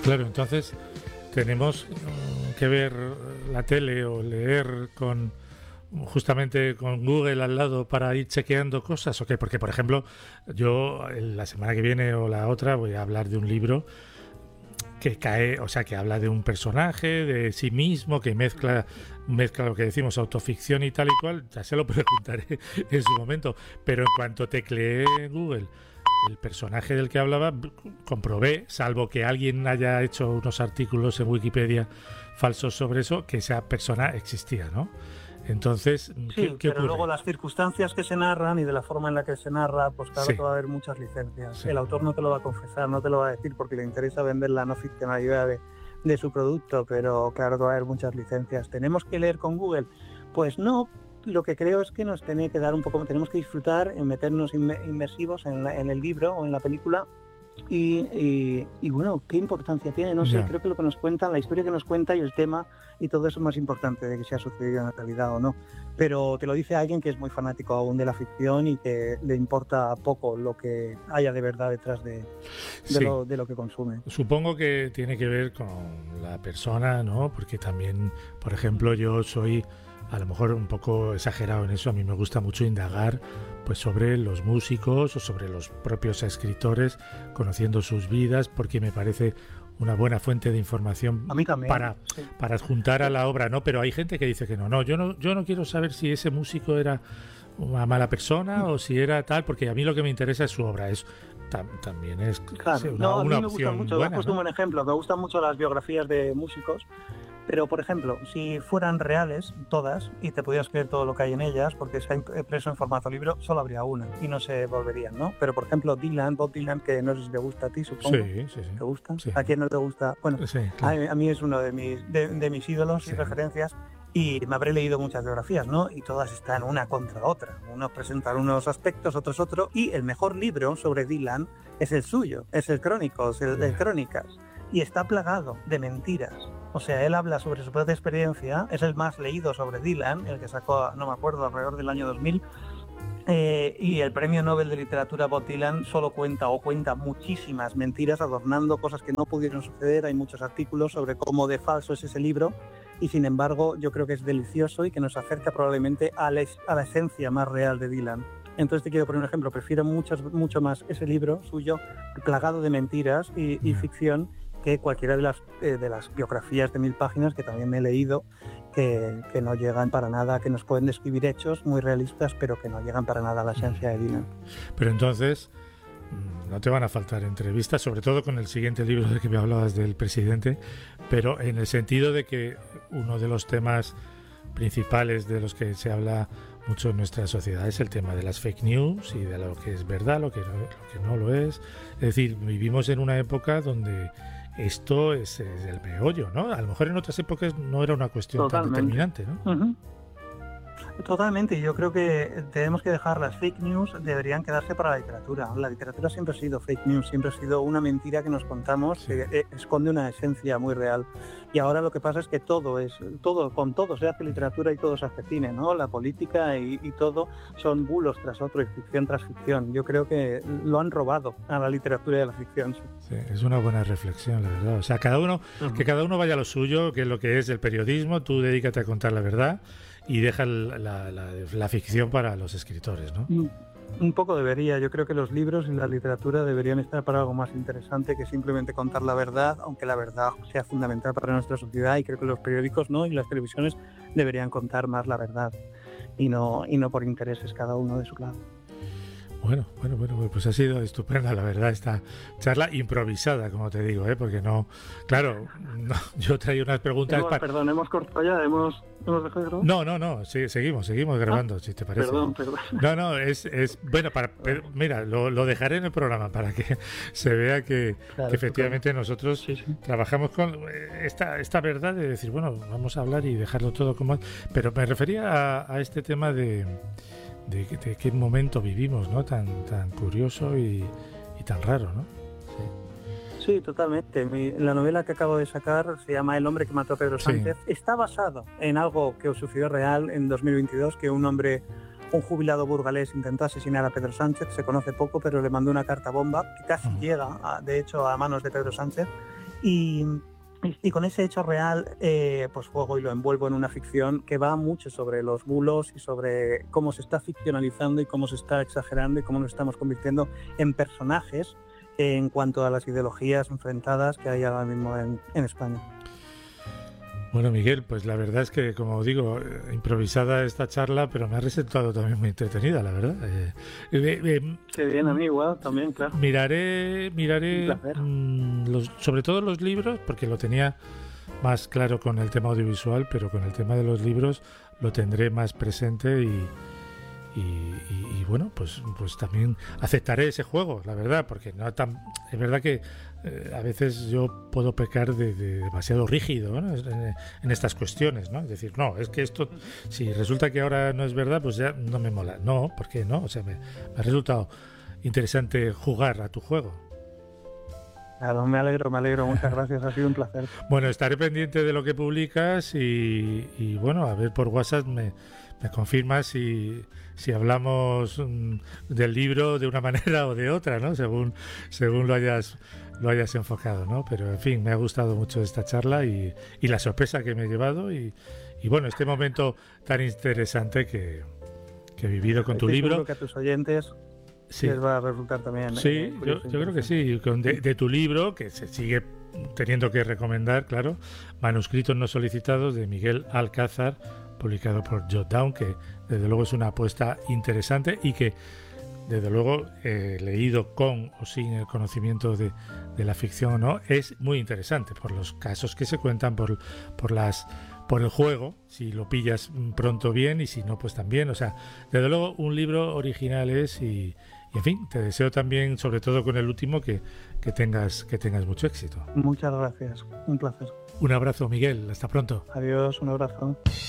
Claro, entonces tenemos que ver la tele o leer justamente con Google al lado para ir chequeando cosas, ¿o qué? Porque, por ejemplo, yo la semana que viene o la otra voy a hablar de un libro que habla de un personaje, de sí mismo, que mezcla lo que decimos, autoficción y tal y cual. Ya se lo preguntaré en su momento, pero en cuanto tecleé en Google el personaje del que hablaba, comprobé, salvo que alguien haya hecho unos artículos en Wikipedia falsos sobre eso, que esa persona existía, ¿no? Entonces, sí, ¿qué pero ocurre? luego las circunstancias que se narran y de la forma en la que se narra, pues claro, Sí. que va a haber muchas licencias. Sí. El autor no te lo va a confesar, no te lo va a decir porque le interesa vender la no ficcionalidad de su producto, pero claro que va a haber muchas licencias. ¿Tenemos que leer con Google? Pues no. Lo que creo es que nos tiene que dar un poco, tenemos que disfrutar en meternos inmersivos en el libro o en la película. Y bueno, ¿qué importancia tiene? No sé, creo que lo que nos cuenta, la historia que nos cuenta y el tema y todo eso es más importante de que sea sucedido en la realidad o no. Pero te lo dice alguien que es muy fanático aún de la ficción y que le importa poco lo que haya de verdad detrás de lo que consume. Supongo que tiene que ver con la persona, ¿no? Porque también, por ejemplo, yo soy a lo mejor un poco exagerado en eso. A mí me gusta mucho indagar pues sobre los músicos o sobre los propios escritores, conociendo sus vidas, porque me parece una buena fuente de información a mí también, para adjuntar a la obra, ¿no? Pero hay gente que dice que no, yo no quiero saber si ese músico era una mala persona o si era tal, porque a mí lo que me interesa es su obra. También es claro, una a mí me opción gusta mucho, buena, he puesto ¿no? un ejemplo, me gustan mucho las biografías de músicos. Pero, por ejemplo, si fueran reales todas y te pudieras creer todo lo que hay en ellas, porque se ha impreso en formato libro, solo habría una y no se volverían, ¿no? Pero, por ejemplo, Bob Dylan, que no sé si te gusta a ti, supongo. Sí. ¿Te gusta? Sí. ¿A quién no te gusta? Bueno, sí, claro. a mí es uno de mis ídolos y referencias. Y me habré leído muchas biografías, ¿no? Y todas están una contra otra. Unos presentan unos aspectos, otros otro. Y el mejor libro sobre Dylan es el suyo, es el Crónicos, el Crónicas. Y está plagado de mentiras. O sea, él habla sobre su propia experiencia, es el más leído sobre Dylan, el que sacó, no me acuerdo, alrededor del año 2000, y el premio Nobel de Literatura Bob Dylan solo cuenta muchísimas mentiras, adornando cosas que no pudieron suceder. Hay muchos artículos sobre cómo de falso es ese libro, y sin embargo yo creo que es delicioso y que nos acerca probablemente a la esencia más real de Dylan. Entonces te quiero poner un ejemplo, prefiero mucho más ese libro suyo, plagado de mentiras y ficción, que cualquiera de las biografías de 1000 páginas que también me he leído, que no llegan para nada, que nos pueden describir hechos muy realistas, pero que no llegan para nada a la esencia de Dylan. Pero entonces no te van a faltar entrevistas, sobre todo con el siguiente libro del que me hablabas, del presidente, pero en el sentido de que uno de los temas principales de los que se habla mucho en nuestra sociedad es el tema de las fake news y de lo que es verdad, lo que no lo es. Es decir, vivimos en una época donde esto es el meollo, ¿no? A lo mejor en otras épocas no era una cuestión tan determinante, ¿no? Uh-huh. Totalmente, yo creo que tenemos que dejar las fake news, deberían quedarse para la literatura. La literatura siempre ha sido fake news, siempre ha sido una mentira que nos contamos, que esconde una esencia muy real. Y ahora lo que pasa es que con todo se hace literatura y todo se hace cine, ¿no? La política y todo son bulos tras otro y ficción tras ficción. Yo creo que lo han robado a la literatura y a la ficción. Sí, es una buena reflexión, la verdad. O sea, que cada uno vaya a lo suyo, que es lo que es el periodismo, tú dedícate a contar la verdad y deja la ficción para los escritores, ¿no? Un poco debería. Yo creo que los libros y la literatura deberían estar para algo más interesante que simplemente contar la verdad, aunque la verdad sea fundamental para nuestra sociedad, y creo que los periódicos, ¿no?, y las televisiones deberían contar más la verdad y no por intereses cada uno de su lado. Bueno, pues ha sido estupenda, la verdad, esta charla improvisada, como te digo, porque no, claro, yo traía unas preguntas. Perdón, hemos cortado ya, hemos dejado de grabar. No, sí, seguimos grabando, si te parece. Perdón. No, es bueno, mira, lo dejaré en el programa para que se vea que efectivamente nosotros trabajamos con esta verdad de decir, bueno, vamos a hablar y dejarlo todo como... Pero me refería a este tema de qué momento vivimos, ¿no? Tan curioso y tan raro, ¿no? Sí, totalmente. La novela que acabo de sacar se llama El hombre que mató a Pedro Sánchez. Está basado en algo que sucedió real en 2022, que un jubilado burgalés intentó asesinar a Pedro Sánchez. Se conoce poco, pero le mandó una carta bomba que casi llega, de hecho, a manos de Pedro Sánchez. Y con ese hecho real, pues juego y lo envuelvo en una ficción que va mucho sobre los bulos y sobre cómo se está ficcionalizando y cómo se está exagerando y cómo nos estamos convirtiendo en personajes en cuanto a las ideologías enfrentadas que hay ahora mismo en España. Bueno, Miguel, pues la verdad es que, como digo, improvisada esta charla, pero me ha resultado también muy entretenida, la verdad. Qué bien, a mí igual, también, claro. Miraré sobre todo los libros, porque lo tenía más claro con el tema audiovisual, pero con el tema de los libros lo tendré más presente y bueno, pues también aceptaré ese juego, la verdad, porque es verdad que a veces yo puedo pecar de demasiado rígido, ¿no? en estas cuestiones, ¿no? Es decir, no, es que esto, si resulta que ahora no es verdad, pues ya no me mola. No, ¿por qué no? O sea, me ha resultado interesante jugar a tu juego. Claro, me alegro, muchas gracias, ha sido un placer. Bueno, estaré pendiente de lo que publicas y bueno, a ver por WhatsApp me confirmas si hablamos del libro de una manera o de otra, ¿no? Según lo hayas enfocado, ¿no? Pero en fin, me ha gustado mucho esta charla y la sorpresa que me he llevado y bueno, este momento tan interesante que he vivido con tu libro. Seguro que a tus oyentes sí les va a resultar también. Sí, yo creo que sí, de tu libro, que se sigue teniendo que recomendar, claro, Manuscritos no solicitados, de Miguel Alcázar, publicado por Jotdown, que desde luego es una apuesta interesante y que desde luego leído con o sin el conocimiento de la ficción o no, es muy interesante por los casos que se cuentan, por el juego, si lo pillas pronto bien y si no pues también, o sea, desde luego un libro original es y en fin, te deseo también, sobre todo con el último, que tengas mucho éxito. Muchas gracias, un placer. Un abrazo, Miguel, hasta pronto. Adiós, un abrazo.